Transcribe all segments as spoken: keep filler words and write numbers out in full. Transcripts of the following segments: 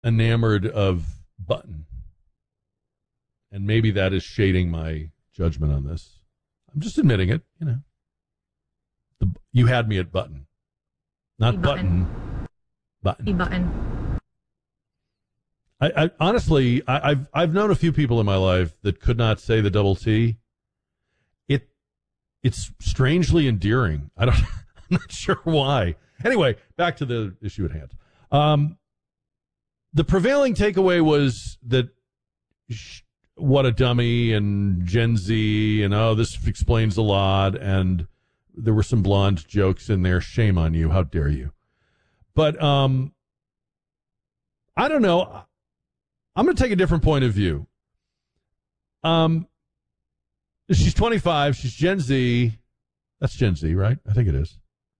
enamored of Button. And maybe that is shading my judgment on this. I'm just admitting it, you know. The, you had me at Button. Not E-button. Button. Button. E-button. I, I honestly, I, I've I've known a few people in my life that could not say the double T. It it's strangely endearing. I don't. I'm not sure why. Anyway, back to the issue at hand. Um, the prevailing takeaway was that sh- what a dummy and Gen Z and oh, this explains a lot, and there were some blonde jokes in there. Shame on you! How dare you? But um, I don't know. I'm going to take a different point of view. Um, she's twenty-five. She's Gen Z. That's Gen Z, right? I think it is.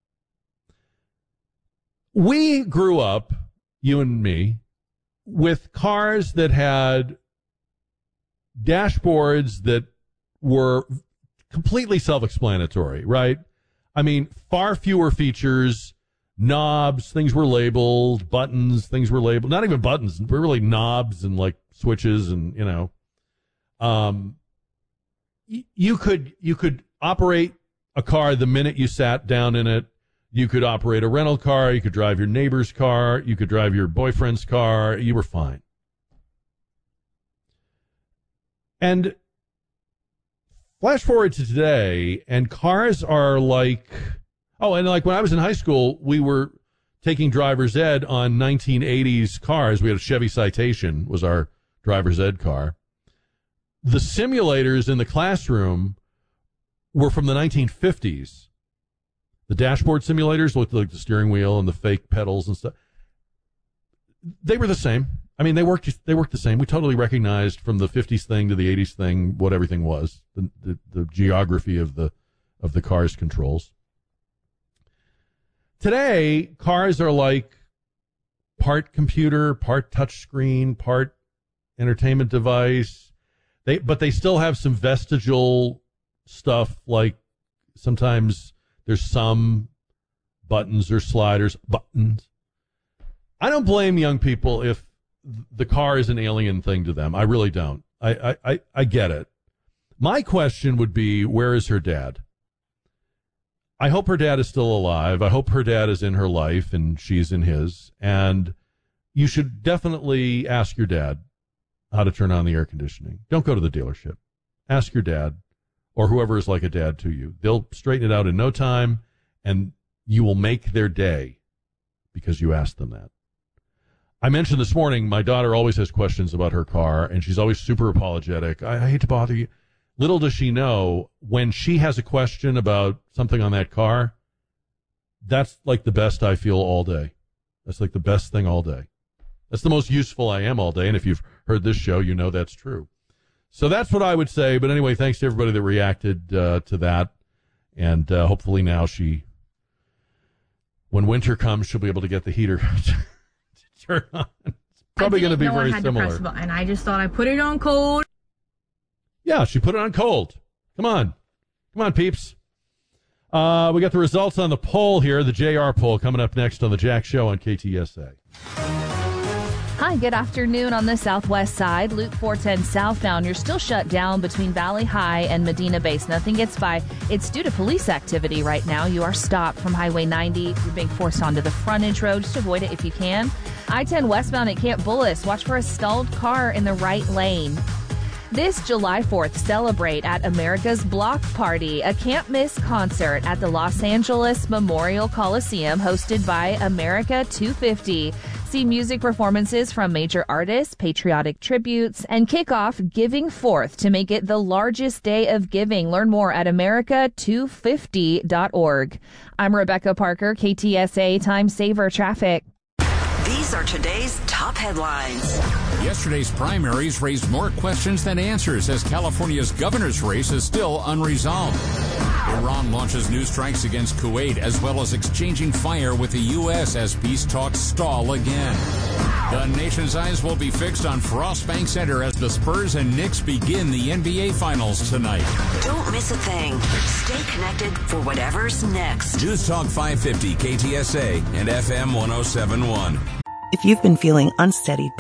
We grew up, you and me, with cars that had dashboards that were completely self-explanatory, right? I mean, far fewer features, knobs, things were labeled, buttons, things were labeled. Not even buttons, were really knobs and like switches and, you know. Um, y- you could you could operate a car the minute you sat down in it. You could operate a rental car. You could drive your neighbor's car. You could drive your boyfriend's car. You were fine. And flash forward to today, and cars are like, oh, and like when I was in high school, we were taking driver's ed on nineteen eighties cars. We had a Chevy Citation was our driver's ed car. The simulators in the classroom were from the nineteen fifties. The dashboard simulators with like the steering wheel and the fake pedals and stuff. They were the same. I mean, they worked. They worked the same. We totally recognized from the fifties thing to the eighties thing what everything was. The, the, the geography of the of the car's controls. Today, cars are like part computer, part touchscreen, part entertainment device. They but they still have some vestigial stuff like sometimes. There's some buttons or sliders, buttons. I don't blame young people if the car is an alien thing to them. I really don't. I, I, I get it. My question would be, where is her dad? I hope her dad is still alive. I hope her dad is in her life and she's in his. And you should definitely ask your dad how to turn on the air conditioning. Don't go to the dealership. Ask your dad. Or whoever is like a dad to you. They'll straighten it out in no time, and you will make their day because you asked them that. I mentioned this morning, my daughter always has questions about her car, and she's always super apologetic. I, I hate to bother you. Little does she know, when she has a question about something on that car, that's like the best I feel all day. That's like the best thing all day. That's the most useful I am all day, and if you've heard this show, you know that's true. So that's what I would say. But anyway, thanks to everybody that reacted uh, to that. And uh, hopefully now she, when winter comes, she'll be able to get the heater to turn on. It's probably going to be very I had similar. To press the button. I just thought I put it on cold. Yeah, she put it on cold. Come on. Come on, peeps. Uh, we got the results on the poll here, the J R poll, coming up next on the Jack Show on K T S A. Hi, good afternoon on the southwest side. Loop four ten southbound, you're still shut down between Valley High and Medina Base. Nothing gets by. It's due to police activity right now. You are stopped from Highway ninety. You're being forced onto the frontage road. Just avoid it if you can. I ten westbound at Camp Bullis. Watch for a stalled car in the right lane. This July fourth, celebrate at America's Block Party, a can't-miss concert at the Los Angeles Memorial Coliseum hosted by America two fifty. See music performances from major artists, patriotic tributes, and kick off Giving Forth to make it the largest day of giving. Learn more at America two fifty dot org. I'm Rebecca Parker, K T S A Time Saver Traffic. These are today's top headlines. Yesterday's primaries raised more questions than answers as California's governor's race is still unresolved. Iran launches new strikes against Kuwait as well as exchanging fire with the U S as peace talks stall again. The nation's eyes will be fixed on Frost Bank Center as the Spurs and Knicks begin the N B A Finals tonight. Don't miss a thing. Stay connected for whatever's next. News Talk five fifty K T S A and F M one oh seven point one. If you've been feeling unsteady,